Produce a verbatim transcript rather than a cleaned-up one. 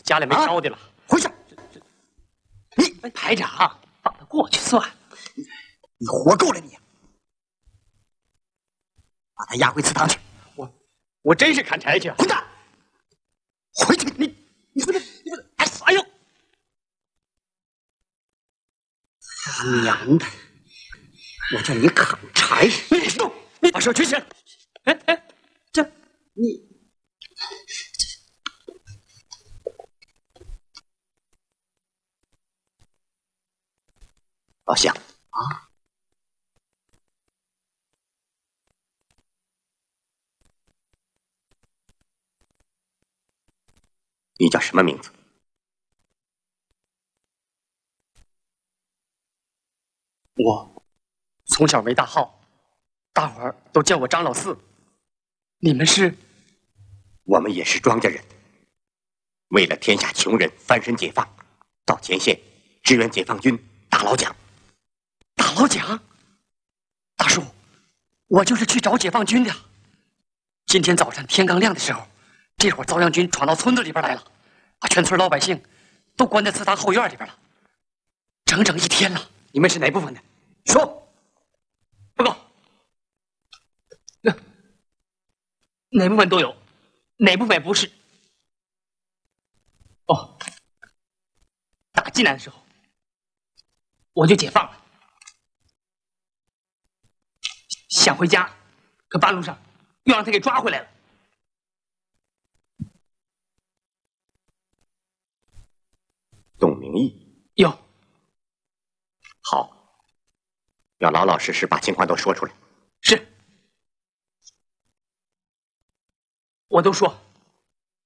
家里没烧的了。 回去！你排长，放他过去算了。 你活够了你！把他押回祠堂去。 我我真是砍柴去。 混蛋！回去！你你不能你不能！哎哎呦！他娘的！我叫你砍柴，你动！你把手举起来！ 哎哎，这你。 老乡啊，你叫什么名字？ 我从小没大号，大伙儿都叫我张老四。你们是？ 我们也是庄稼人，为了天下穷人翻身解放，到前线支援解放军，打老蒋。 打老蒋，大叔，我就是去找解放军的。今天早上天刚亮的时候，这伙遭殃军闯到村子里边来了，把全村老百姓都关在祠堂后院里边了，整整一天了。你们是哪部分的？说，报告。那哪部分都有，哪部分不是？哦，打进来的时候，我就解放了。 想回家，可半路上又让他给抓回来了。 董明义， 有。 好，要老老实实把情况都说出来。 是，我都说。